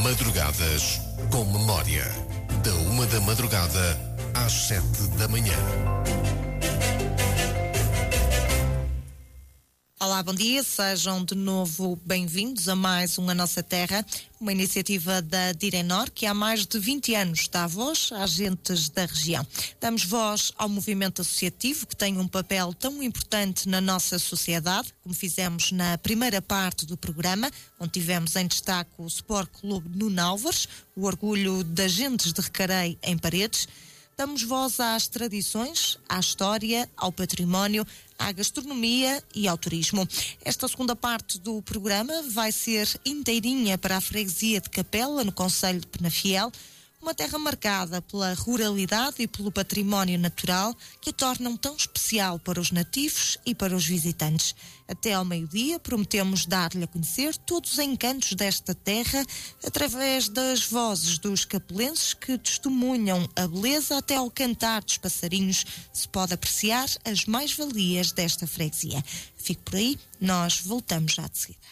Madrugadas com Memória. Da 1 da madrugada às 7 da manhã. Olá, bom dia, sejam de novo bem-vindos a mais um A Nossa Terra, uma iniciativa da Direnor que há mais de 20 anos dá voz a agentes da região. Damos voz ao movimento associativo que tem um papel tão importante na nossa sociedade, como fizemos na primeira parte do programa, onde tivemos em destaque o Sport Clube Nuno Álvares, o orgulho de agentes de Recarei em Paredes. Damos voz às tradições, à história, ao património, à gastronomia e ao turismo. Esta segunda parte do programa vai ser inteirinha para a freguesia de Capela, no concelho de Penafiel, uma terra marcada pela ruralidade e pelo património natural que a tornam tão especial para os nativos e para os visitantes. Até ao meio-dia prometemos dar-lhe a conhecer todos os encantos desta terra através das vozes dos capelenses que testemunham a beleza. Até ao cantar dos passarinhos se pode apreciar as mais-valias desta freguesia. Fique por aí, nós voltamos já de seguida.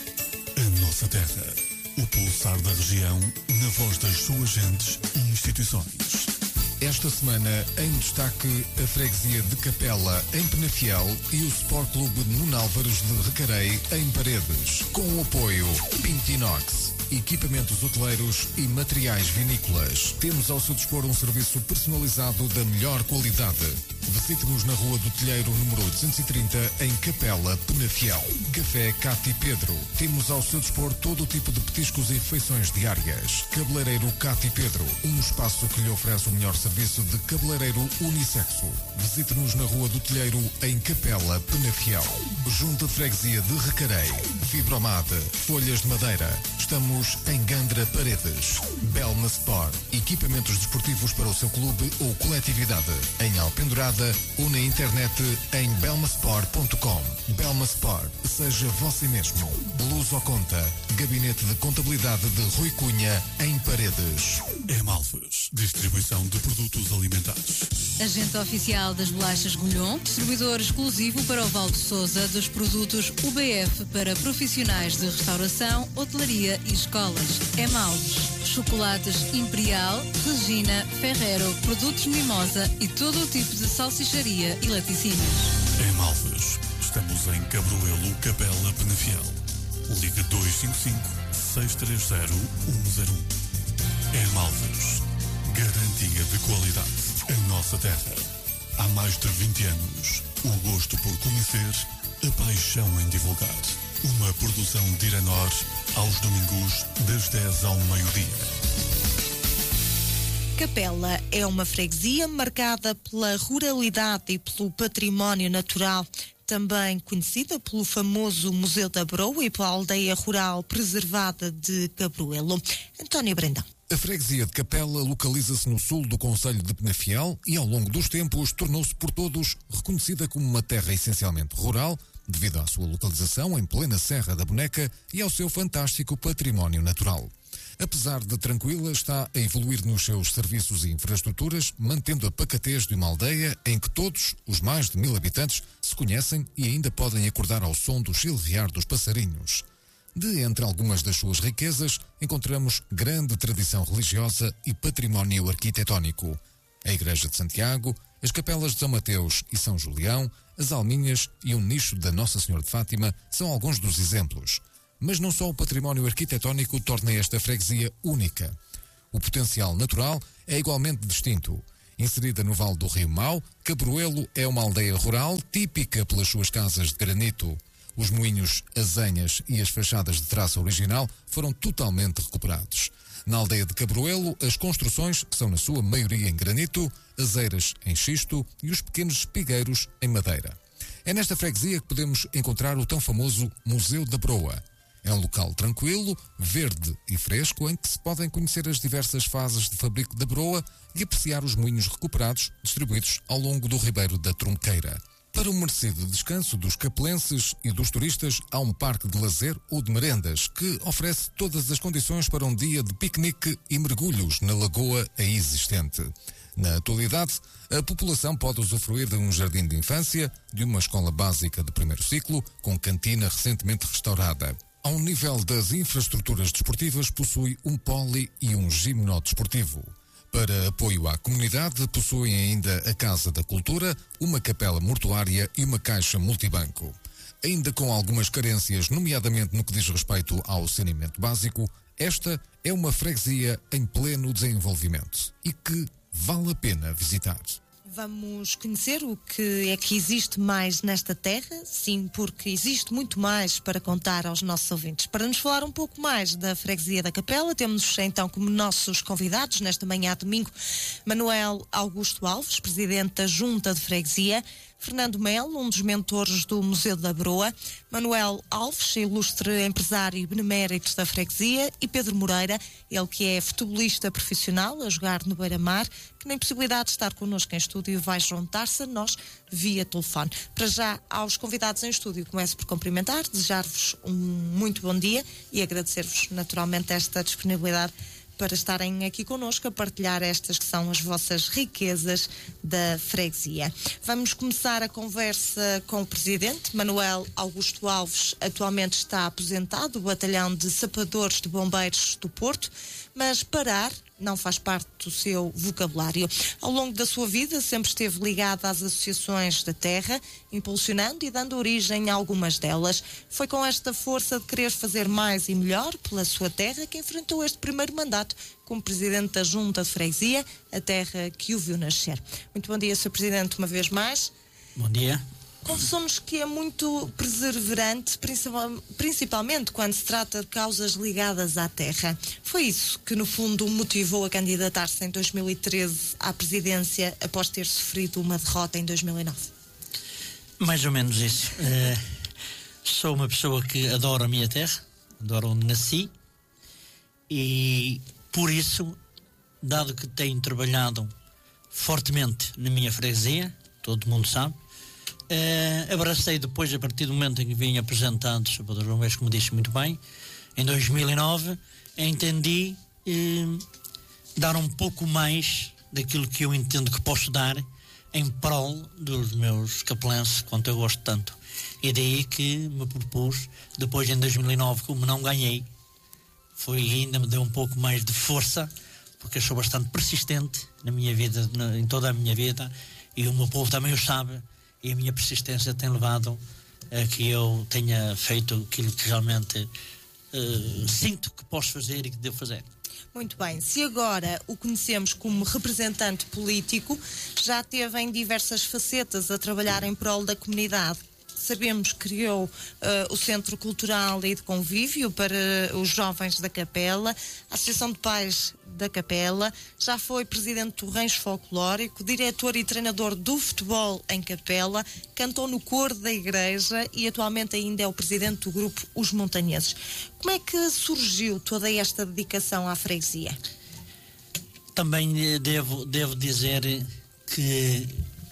A Nossa Terra, o pulsar da região, na voz das suas gentes e instituições. Esta semana, em destaque, a freguesia de Capela, em Penafiel, e o Sport Clube Nuno Álvares de Recarei, em Paredes, com o apoio Pintinox, equipamentos hoteleiros e materiais vinícolas. Temos ao seu dispor um serviço personalizado da melhor qualidade. Visite-nos na Rua do Telheiro, número 830, em Capela, Penafiel. Café Cati Pedro. Temos ao seu dispor todo o tipo de petiscos e refeições diárias. Cabeleireiro Cati Pedro, um espaço que lhe oferece o melhor serviço de cabeleireiro unissexo. Visite-nos na Rua do Telheiro, em Capela, Penafiel. Junta de Freguesia de Recarei. Fibromate, folhas de madeira. Estamos em Gandra, Paredes. Belma Sport, equipamentos desportivos para o seu clube ou coletividade. Em Alpendurada ou na internet em belmasport.com. Belma Sport, seja você mesmo. Luz ao Conta, gabinete de contabilidade de Rui Cunha, em Paredes. Malves, distribuição de produtos alimentares. Agente oficial das bolachas Golhon, distribuidor exclusivo para o Val de Sousa dos produtos UBF para profissionais de restauração, hotelaria e escolas. Malves, chocolates Imperial, Regina, Ferrero, produtos Mimosa e todo o tipo de salsicharia e laticínios. Malves, estamos em Cabroelo, Capela, Penafiel. Liga 255-630-101. Malves, garantia de qualidade. A nossa terra. Há mais de 20 anos, o gosto por conhecer, a paixão em divulgar. Uma produção de Direnor, aos domingos, das 10 ao meio-dia. Capela é uma freguesia marcada pela ruralidade e pelo património natural, também conhecida pelo famoso Museu da Broa e pela aldeia rural preservada de Cabroelo. António Brandão. A freguesia de Capela localiza-se no sul do concelho de Penafiel e, ao longo dos tempos, tornou-se por todos reconhecida como uma terra essencialmente rural, devido à sua localização em plena Serra da Boneca e ao seu fantástico património natural. Apesar de tranquila, está a evoluir nos seus serviços e infraestruturas, mantendo a pacatez de uma aldeia em que todos, os mais de 1000 habitantes, se conhecem e ainda podem acordar ao som do chilrear dos passarinhos. De entre algumas das suas riquezas, encontramos grande tradição religiosa e património arquitetónico. A Igreja de Santiago, as capelas de São Mateus e São Julião, as Alminhas e um nicho da Nossa Senhora de Fátima são alguns dos exemplos. Mas não só o património arquitetónico torna esta freguesia única. O potencial natural é igualmente distinto. Inserida no Vale do Rio Mau, Cabroelo é uma aldeia rural típica pelas suas casas de granito. Os moinhos, azenhas e as fachadas de traça original foram totalmente recuperados. Na aldeia de Cabroelo, as construções são na sua maioria em granito, azeiras em xisto e os pequenos espigueiros em madeira. É nesta freguesia que podemos encontrar o tão famoso Museu da Broa. É um local tranquilo, verde e fresco em que se podem conhecer as diversas fases de fabrico da broa e apreciar os moinhos recuperados distribuídos ao longo do ribeiro da Trunqueira. Para o merecido descanso dos capelenses e dos turistas, há um parque de lazer ou de merendas que oferece todas as condições para um dia de piquenique e mergulhos na lagoa aí existente. Na atualidade, a população pode usufruir de um jardim de infância, de uma escola básica de primeiro ciclo, com cantina recentemente restaurada. Ao nível das infraestruturas desportivas, possui um poli e um gimnodesportivo. Para apoio à comunidade, possuem ainda a Casa da Cultura, uma capela mortuária e uma caixa multibanco. Ainda com algumas carências, nomeadamente no que diz respeito ao saneamento básico, esta é uma freguesia em pleno desenvolvimento e que vale a pena visitar. Vamos conhecer o que é que existe mais nesta terra, sim, porque existe muito mais para contar aos nossos ouvintes. Para nos falar um pouco mais da freguesia da Capela, temos então como nossos convidados, nesta manhã de domingo, Manuel Augusto Alves, presidente da Junta de Freguesia, Fernando Melo, um dos mentores do Museu da Broa, Manuel Alves, ilustre empresário e benemérito da freguesia, e Pedro Moreira, ele que é futebolista profissional a jogar no Beira-Mar, que na impossibilidade de estar connosco em estúdio vai juntar-se a nós via telefone. Para já, aos convidados em estúdio, começo por cumprimentar, desejar-vos um muito bom dia e agradecer-vos naturalmente esta disponibilidade para estarem aqui connosco a partilhar estas que são as vossas riquezas da freguesia. Vamos começar a conversa com o Presidente. Manuel Augusto Alves atualmente está aposentado do Batalhão de Sapadores de Bombeiros do Porto, mas parar não faz parte do seu vocabulário. Ao longo da sua vida sempre esteve ligado às associações da terra, impulsionando e dando origem a algumas delas. Foi com esta força de querer fazer mais e melhor pela sua terra que enfrentou este primeiro mandato como Presidente da Junta de Freguesia, a terra que o viu nascer. Muito bom dia, Sr. Presidente, uma vez mais. Bom dia. Confessou-nos que é muito perseverante, principalmente quando se trata de causas ligadas à terra. Foi isso que, no fundo, o motivou a candidatar-se em 2013 à presidência após ter sofrido uma derrota em 2009? Mais ou menos isso. Sou uma pessoa que adora a minha terra, adoro onde nasci, e por isso, dado que tenho trabalhado fortemente na minha freguesia, todo mundo sabe, abracei depois, a partir do momento em que vim apresentado, Salvador Bombeiros, como disse muito bem, em 2009, entendi dar um pouco mais daquilo que eu entendo que posso dar em prol dos meus capelenses, quanto eu gosto tanto. E daí que me propus, depois em 2009, como não ganhei, ainda me deu um pouco mais de força, porque eu sou bastante persistente na minha vida, em toda a minha vida, e o meu povo também o sabe. E a minha persistência tem levado a que eu tenha feito aquilo que realmente sinto que posso fazer e que devo fazer. Muito bem. Se agora o conhecemos como representante político, já teve em diversas facetas a trabalhar em prol da comunidade. Sabemos que criou o Centro Cultural e de Convívio para os jovens da Capela, a Associação de Pais da Capela, já foi presidente do Rancho Folclórico, diretor e treinador do futebol em Capela, cantou no coro da igreja e atualmente ainda é o presidente do grupo Os Montanheses. Como é que surgiu toda esta dedicação à freguesia? Também devo dizer que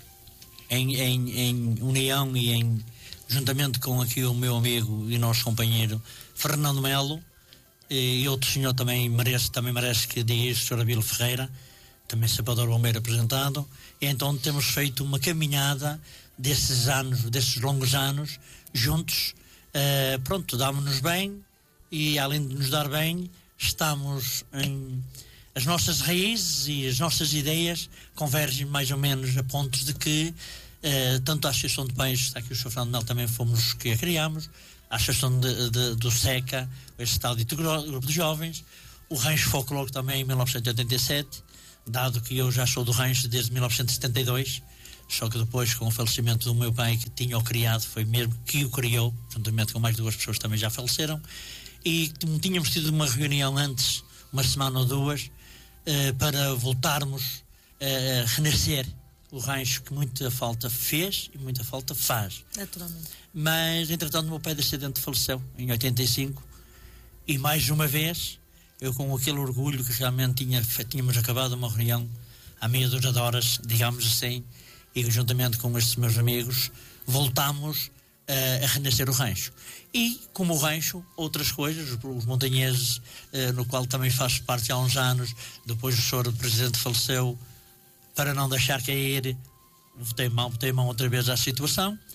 em união e juntamente com aqui o meu amigo e nosso companheiro Fernando Melo, e outro senhor também merece que diga isso, o Sr. Abílio Ferreira, também sapador bombeiro apresentado, e então temos feito uma caminhada desses longos anos, juntos, damos-nos bem, e além de nos dar bem, estamos as nossas raízes e as nossas ideias convergem mais ou menos a pontos de que tanto a Associação de Pais, está aqui o Sr. Fernando Melo, também fomos os que a criámos, a Associação do SECA, este tal dito grupo de jovens, o Rancho Folclórico também em 1987, dado que eu já sou do Rancho desde 1972, só que depois, com o falecimento do meu pai, que tinha-o criado, foi mesmo que o criou, juntamente com mais 2 pessoas que também já faleceram, e tínhamos tido uma reunião antes, uma semana ou 2, para voltarmos a renascer o rancho, que muita falta fez e muita falta faz. Naturalmente. Mas, entretanto, o meu pai de acidente faleceu em 85, e mais uma vez, eu com aquele orgulho que realmente tínhamos acabado uma reunião há meia dúzia de horas, digamos assim, e juntamente com estes meus amigos voltámos a renascer o rancho. E, como o rancho, outras coisas, os montanheses, no qual também faço parte há uns anos, depois o senhor presidente faleceu, para não deixar cair, botei mão outra vez à situação,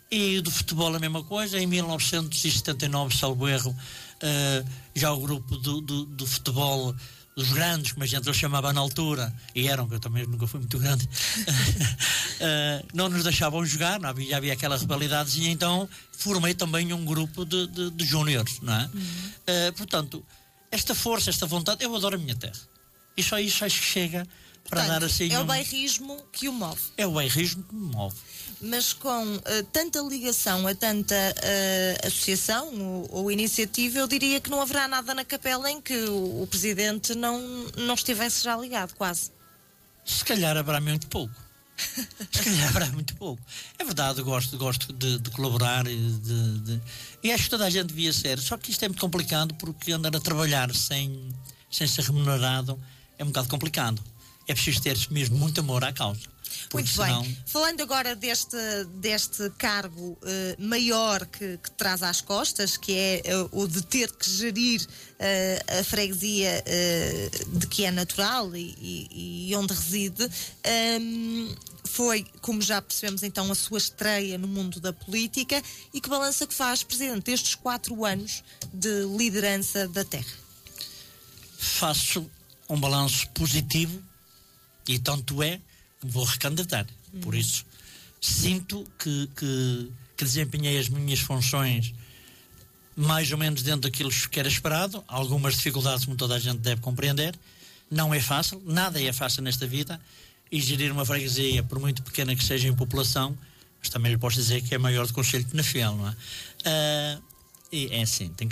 E do futebol a mesma coisa. Em 1979, salvo erro, já o grupo do futebol, os grandes, como a gente os chamava na altura, e eram, que eu também nunca fui muito grande, não nos deixavam jogar, não havia, já havia aquela rivalidade, e então formei também um grupo de júniores, não é? Portanto, esta força, esta vontade, eu adoro a minha terra. Isso acho que chega para dar assim. É o bairrismo que o move. É o bairrismo que me move. Mas com tanta ligação a tanta associação ou iniciativa, eu diria que não haverá nada na Capela em que o Presidente não estivesse já ligado, quase. Se calhar haverá muito pouco. Se calhar haverá muito pouco. É verdade, gosto de colaborar e acho que toda a gente devia ser. Só que isto é muito complicado porque andar a trabalhar sem ser remunerado é um bocado complicado. É preciso ter mesmo muito amor à causa. Muito senão... bem. Falando agora deste cargo maior que traz às costas, que é o de ter que gerir a freguesia de que é natural e onde reside, foi, como já percebemos então, a sua estreia no mundo da política. E que balança que faz, Presidente, destes 4 anos de liderança da terra? Faço um balanço positivo e tanto é que vou recandidatar. Por isso, sinto que desempenhei as minhas funções mais ou menos dentro daquilo que era esperado. Algumas dificuldades, como toda a gente deve compreender. Não é fácil, nada é fácil nesta vida. E gerir uma freguesia, por muito pequena que seja em população, mas também lhe posso dizer que é maior do que o Concelho de Penafiel, não é? E é assim, tem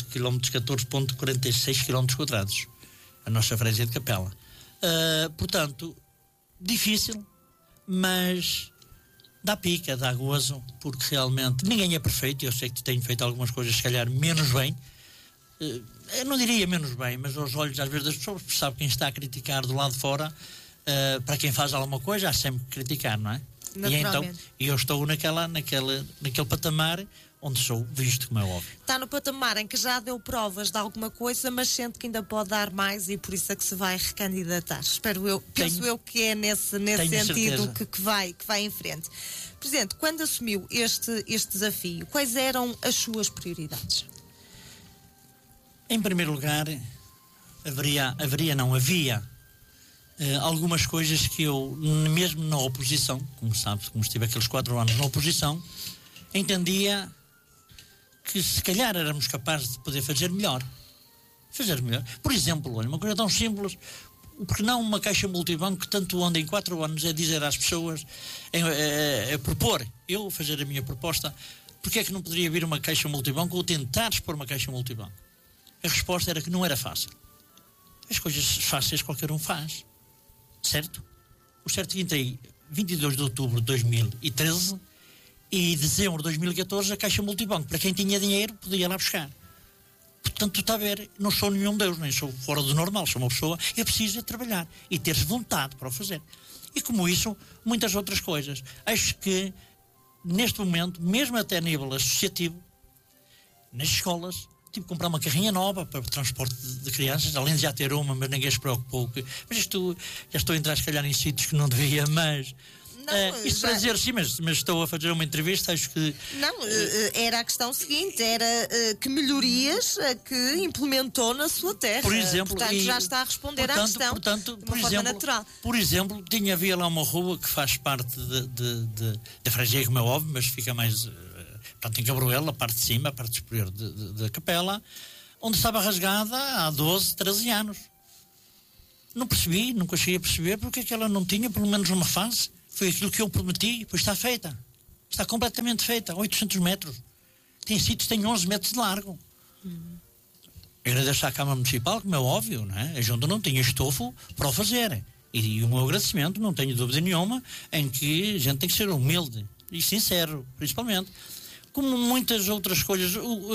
14,46 km², a nossa freguesia de Capela. Portanto, difícil, mas dá pica, dá gozo, porque realmente ninguém é perfeito. Eu sei que tenho feito algumas coisas, se calhar, menos bem. Eu não diria menos bem, mas aos olhos, às vezes, das pessoas, sabe quem está a criticar do lado de fora, para quem faz alguma coisa, há sempre que criticar, não é? E então, eu estou naquele patamar onde sou visto, como é óbvio. Está no patamar em que já deu provas de alguma coisa, mas sente que ainda pode dar mais e por isso é que se vai recandidatar. Penso eu que é nesse sentido que vai em frente. Presidente, quando assumiu este desafio, quais eram as suas prioridades? Em primeiro lugar, havia algumas coisas que eu, mesmo na oposição, como sabe, como estive aqueles 4 anos na oposição, entendia que se calhar éramos capazes de poder fazer melhor. Por exemplo, olha, uma coisa tão simples, porque não uma caixa multibanco que tanto anda em 4 anos é dizer às pessoas, propor, eu fazer a minha proposta, porque é que não poderia vir uma caixa multibanco ou tentar expor uma caixa multibanco? A resposta era que não era fácil. As coisas fáceis qualquer um faz. Certo? O certo é que entrei 22 de outubro de 2013 e dezembro de 2014 a Caixa Multibanco, para quem tinha dinheiro, podia lá buscar. Portanto, está a ver, não sou nenhum Deus, nem sou fora do normal, sou uma pessoa, é preciso trabalhar e ter vontade para o fazer. E como isso, muitas outras coisas. Acho que, neste momento, mesmo até a nível associativo, nas escolas, tive que comprar uma carrinha nova para o transporte de crianças, além de já ter uma, mas ninguém se preocupou. Mas isto, já estou a entrar, se calhar, em sítios que não devia, mas... Isto para dizer, sim, mas estou a fazer uma entrevista, acho que... Não, era a questão seguinte, era que melhorias que implementou na sua terra. Por exemplo... Portanto, já está a responder à questão de uma forma natural. Por exemplo, havia lá uma rua que faz parte da freguesia, como é óbvio, mas fica mais... Portanto, em Cabroela, a parte de cima, a parte superior da Capela, onde estava rasgada há 12, 13 anos. Não percebi, nunca cheguei a perceber porque é que ela não tinha, pelo menos uma fase. Foi aquilo que eu prometi, pois está feita. Está completamente feita, 800 metros. Tem sítios que têm 11 metros de largo. Agradeço à Câmara Municipal, como é óbvio, não é? A Junta não tinha estofo para o fazer. E o meu agradecimento, não tenho dúvida nenhuma, em que a gente tem que ser humilde e sincero, principalmente. Como muitas outras coisas,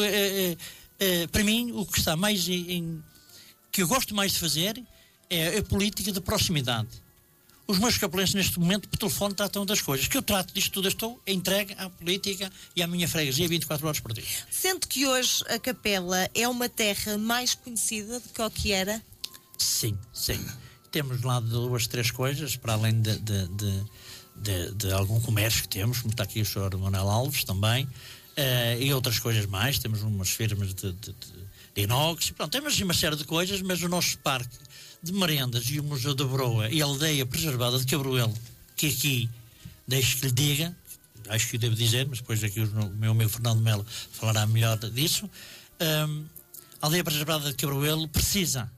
para mim, o que está mais que eu gosto mais de fazer é a política de proximidade. Os meus capelenses, neste momento, por telefone, tratam das coisas. Que eu trato disto tudo, eu estou entregue à política e à minha freguesia 24 horas por dia. Sente que hoje a Capela é uma terra mais conhecida do que o que era? Sim. Temos lá 2, 3 coisas, para além de algum comércio que temos, como está aqui o Sr. Manuel Alves também, e outras coisas mais. Temos umas firmas de inox, pronto, temos uma série de coisas, mas o nosso parque de merendas e o Museu da Broa e a aldeia preservada de Cabroelo, que aqui, deixe que lhe diga, acho que eu devo dizer, mas depois aqui o meu amigo Fernando Melo falará melhor disso, a aldeia preservada de Cabroelo precisa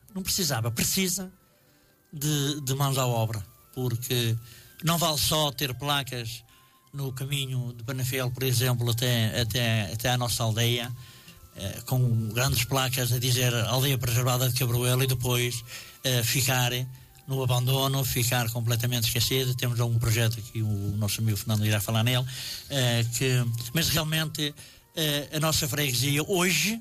de mãos à obra, porque não vale só ter placas no caminho de Penafiel, por exemplo, até à nossa aldeia, com grandes placas a dizer aldeia preservada de Cabroelo, e depois ficar no abandono, ficar completamente esquecido. Temos um projeto aqui, o nosso amigo Fernando irá falar nele, mas realmente a nossa freguesia hoje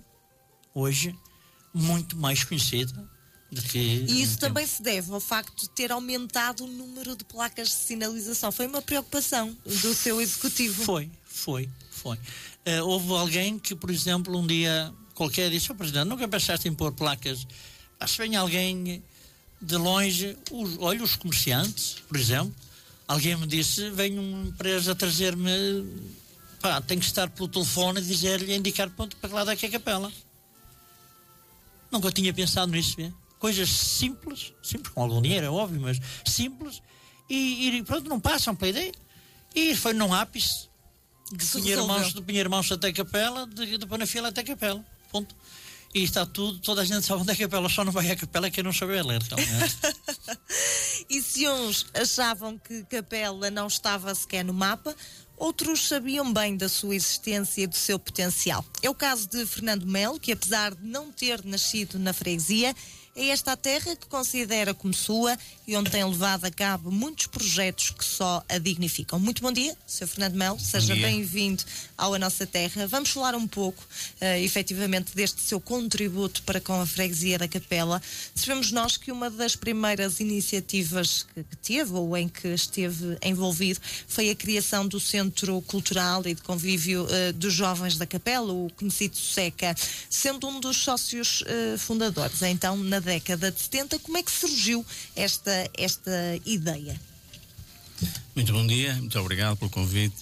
muito mais conhecida do que... E isso também se deve ao facto de ter aumentado o número de placas de sinalização. Foi uma preocupação do seu executivo? Foi. Houve alguém que, por exemplo, um dia qualquer disse: Presidente, nunca pensaste em pôr placas? Se vem alguém de longe, olha, os comerciantes, por exemplo, alguém me disse: vem uma empresa a trazer-me, tem que estar pelo telefone e dizer-lhe, indicar para lá daqui a capela. Nunca tinha pensado nisso, vê? Coisas simples, com algum dinheiro, é óbvio, mas simples, e pronto, não passam pela ideia. E foi num ápice do Pinheiro Manso até Capela, de Penafiel até Capela, ponto. E está toda a gente sabe onde é Capela, só não vai a Capela quem não sabe ler, realmente. E se uns achavam que Capela não estava sequer no mapa, outros sabiam bem da sua existência e do seu potencial. É o caso de Fernando Melo, que apesar de não ter nascido na freguesia, é esta a terra que considera como sua e onde tem levado a cabo muitos projetos que só a dignificam. Muito bom dia, Sr. Fernando Melo, seja bem-vindo ao A Nossa Terra. Vamos falar um pouco, efetivamente, deste seu contributo para com a freguesia da Capela. Sabemos nós que uma das primeiras iniciativas que teve, ou em que esteve envolvido, foi a criação do Centro Cultural e de Convívio dos Jovens da Capela, o conhecido SECA, sendo um dos sócios fundadores. Então, na década de 70, como é que surgiu esta ideia? Muito bom dia, muito obrigado pelo convite.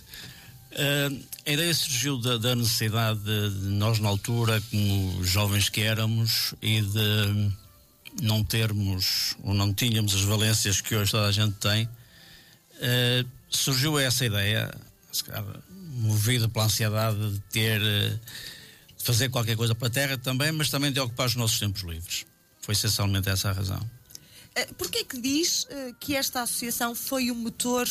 A ideia surgiu da necessidade de nós, na altura, como jovens que éramos, e de não termos ou não tínhamos as valências que hoje toda a gente tem. Surgiu essa ideia, movida pela ansiedade de fazer qualquer coisa para a terra também, mas também de ocupar os nossos tempos livres. Foi essencialmente essa a razão. Porquê que diz que esta associação foi o motor,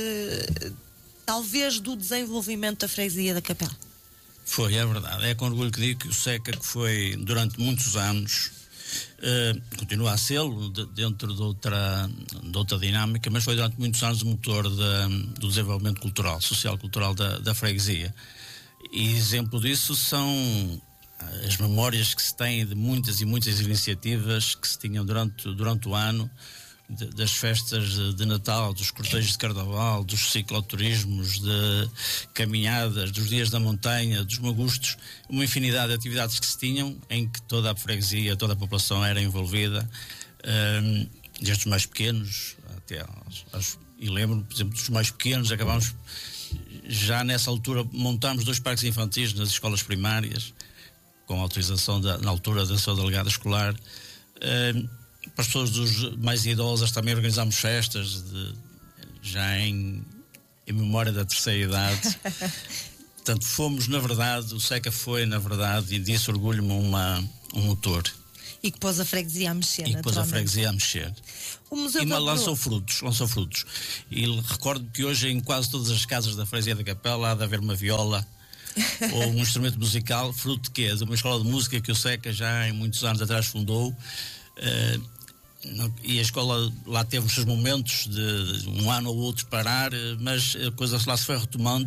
talvez, do desenvolvimento da freguesia da Capela? Foi, é verdade. É com orgulho que digo que o SECA, que foi durante muitos anos, continua a ser dentro de outra dinâmica, mas foi durante muitos anos o motor do desenvolvimento cultural, social-cultural da freguesia. E exemplo disso são as memórias que se têm de muitas e muitas iniciativas que se tinham durante o ano, das festas de Natal, dos cortejos de Carnaval, dos cicloturismos, de caminhadas, dos dias da montanha, dos magustos, uma infinidade de atividades que se tinham, em que toda a freguesia, toda a população era envolvida, desde os mais pequenos até e lembro, por exemplo, dos mais pequenos, acabámos já nessa altura, montámos 2 parques infantis nas escolas primárias, com autorização na altura da sua delegada escolar. Para as pessoas mais idosas também organizámos festas, já em memória da terceira idade. Portanto, fomos, na verdade, o SECA foi, na verdade, e disso orgulho-me, um motor. E que pôs a freguesia a mexer, O Museu lançou frutos. E recordo que hoje, em quase todas as casas da freguesia da Capela, há de haver uma viola ou um instrumento musical, fruto de quê? De uma escola de música que o SECA já em muitos anos atrás fundou, e a escola lá teve os seus momentos de um ano ou outro parar, mas a coisa lá se foi retomando.